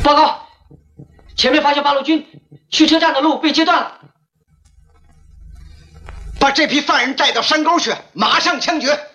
报告，前面发现八路军，去车站的路被截断了。 把这批犯人带到山沟去，马上枪决。